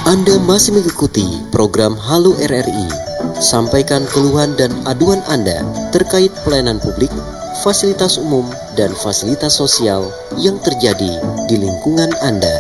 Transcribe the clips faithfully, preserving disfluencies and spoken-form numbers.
Anda masih mengikuti program Halo R R I. Sampaikan keluhan dan aduan Anda terkait pelayanan publik, fasilitas umum, dan fasilitas sosial yang terjadi di lingkungan Anda.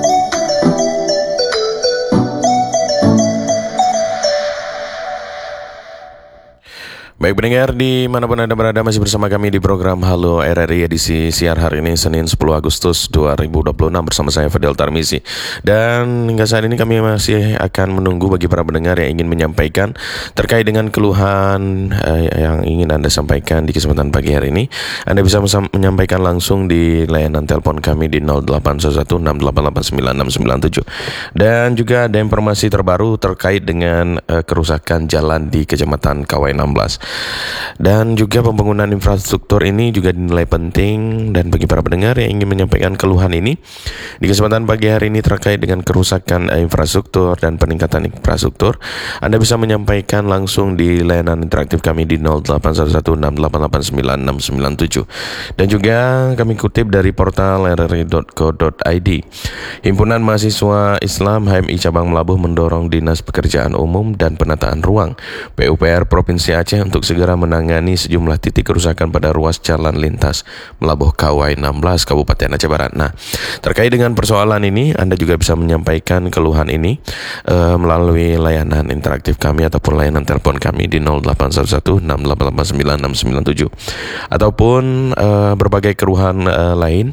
Baik pendengar, di manapun Anda berada, masih bersama kami di program Halo R R I edisi siar hari ini Senin sepuluh Agustus dua ribu dua puluh enam bersama saya Fadel Tarmizi. Dan hingga saat ini kami masih akan menunggu bagi para pendengar yang ingin menyampaikan terkait dengan keluhan eh, yang ingin Anda sampaikan di kesempatan pagi hari ini. Anda bisa menyampaikan langsung di layanan telepon kami di nol delapan satu satu enam delapan delapan sembilan enam sembilan tujuh. Dan juga ada informasi terbaru terkait dengan eh, kerusakan jalan di Kecamatan Kawai enam belas. Dan juga pembangunan infrastruktur ini juga dinilai penting, dan bagi para pendengar yang ingin menyampaikan keluhan ini di kesempatan pagi hari ini terkait dengan kerusakan infrastruktur dan peningkatan infrastruktur, Anda bisa menyampaikan langsung di layanan interaktif kami di nol delapan satu satu enam delapan delapan sembilan enam sembilan tujuh. Dan juga kami kutip dari portal r r i dot co dot i d. Himpunan Mahasiswa Islam H M I Cabang Melabuh mendorong Dinas Pekerjaan Umum dan Penataan Ruang P U P R Provinsi Aceh untuk segera menangani sejumlah titik kerusakan pada ruas jalan lintas Melabuh Kawai enam belas Kabupaten Aceh Barat. Nah, terkait dengan persoalan ini, Anda juga bisa menyampaikan keluhan ini uh, melalui layanan interaktif kami ataupun layanan telepon kami di nol delapan satu satu enam delapan delapan sembilan enam sembilan tujuh, ataupun uh, berbagai keluhan uh, lain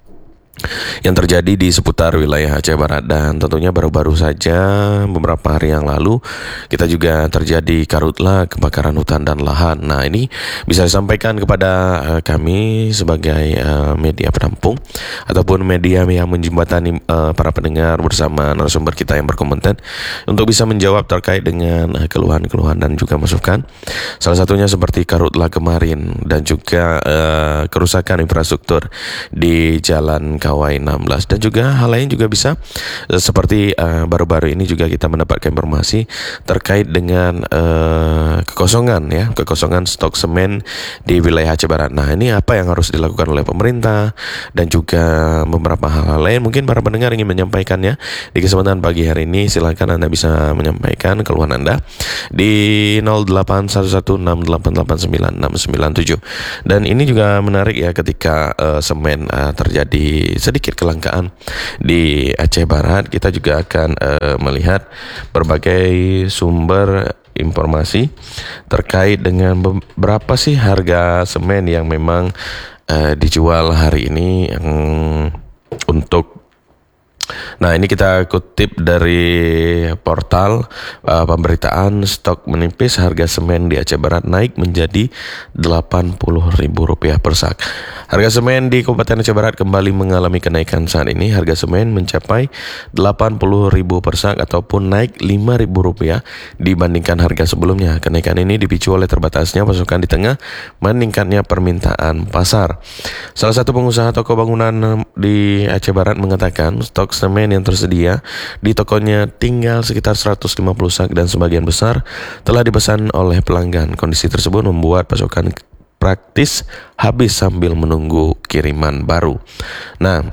yang terjadi di seputar wilayah Aceh Barat. Dan tentunya baru-baru saja beberapa hari yang lalu kita juga terjadi karhutlah kebakaran hutan dan lahan. Nah, ini bisa disampaikan kepada uh, kami sebagai uh, media penampung ataupun media yang menjembatani uh, para pendengar bersama narasumber kita yang berkompeten untuk bisa menjawab terkait dengan uh, keluhan-keluhan dan juga masukan. Salah satunya seperti karhutlah kemarin dan juga uh, kerusakan infrastruktur di jalan Kawai enam belas, dan juga hal lain juga bisa uh, seperti uh, baru-baru ini juga kita mendapatkan informasi terkait dengan uh, kekosongan ya kekosongan stok semen di wilayah Aceh Barat. Nah, ini apa yang harus dilakukan oleh pemerintah dan juga beberapa hal-hal lain. Mungkin para pendengar ingin menyampaikannya di kesempatan pagi hari ini. Silakan Anda bisa menyampaikan keluhan Anda di nol delapan satu satu enam delapan delapan sembilan enam sembilan tujuh. Dan ini juga menarik ya, ketika uh, semen uh, terjadi sedikit kelangkaan di Aceh Barat, kita juga akan uh, melihat berbagai sumber informasi terkait dengan berapa sih harga semen yang memang uh, dijual hari ini yang untuk. Nah, ini kita kutip dari portal uh, pemberitaan stok menipis, harga semen di Aceh Barat naik menjadi delapan puluh ribu rupiah per sak. Harga semen di Kabupaten Aceh Barat kembali mengalami kenaikan saat ini. Harga semen mencapai delapan puluh ribu per sak ataupun naik lima ribu rupiah dibandingkan harga sebelumnya. Kenaikan ini dipicu oleh terbatasnya pasokan di tengah meningkatnya permintaan pasar. Salah satu pengusaha toko bangunan di Aceh Barat mengatakan stok semen yang tersedia di tokonya tinggal sekitar seratus lima puluh sak dan sebagian besar telah dipesan oleh pelanggan. Kondisi tersebut membuat pasokan praktis habis sambil menunggu kiriman baru. Nah,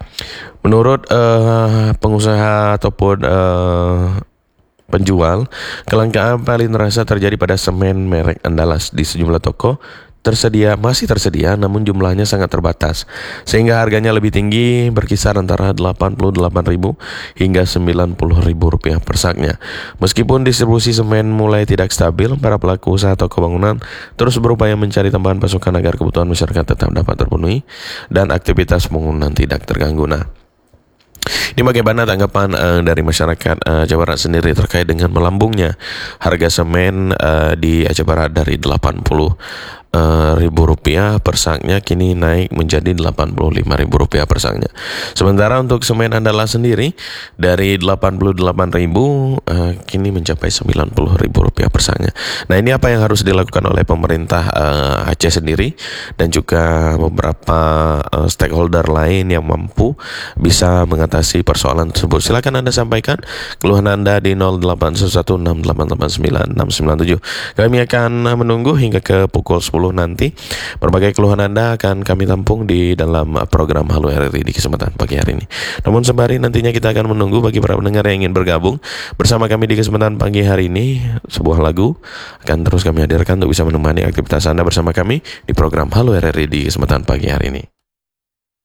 menurut uh, pengusaha ataupun uh, penjual, kelangkaan paling terasa terjadi pada semen merek Andalas di sejumlah toko tersedia masih tersedia, namun jumlahnya sangat terbatas sehingga harganya lebih tinggi, berkisar antara delapan puluh delapan ribu hingga sembilan puluh ribu rupiah per saknya. Meskipun distribusi semen mulai tidak stabil, para pelaku usaha toko bangunan terus berupaya mencari tambahan pasokan agar kebutuhan masyarakat tetap dapat terpenuhi dan aktivitas pembangunan tidak terganggu. Nah, ini bagaimana tanggapan uh, dari masyarakat uh, Jawa Barat sendiri terkait dengan melambungnya harga semen uh, di Aceh Barat dari delapan puluh ribu rupiah per saknya kini naik menjadi delapan puluh lima ribu rupiah per saknya. Sementara untuk semen Andalas sendiri dari delapan puluh delapan ribu uh, kini mencapai sembilan puluh ribu rupiah per saknya. Nah, ini apa yang harus dilakukan oleh pemerintah uh, Aceh sendiri dan juga beberapa uh, stakeholder lain yang mampu bisa mengatasi persoalan tersebut. Silakan Anda sampaikan keluhan Anda di nol delapan satu satu enam delapan delapan sembilan enam sembilan tujuh. Kami akan menunggu hingga ke pukul sepuluh puluh nanti. Berbagai keluhan Anda akan kami tampung di dalam program Halo R R I di kesempatan pagi hari ini. Namun sembari nantinya kita akan menunggu bagi para pendengar yang ingin bergabung bersama kami di kesempatan pagi hari ini, sebuah lagu akan terus kami hadirkan untuk bisa menemani aktivitas Anda bersama kami di program Halo R R I di kesempatan pagi hari ini.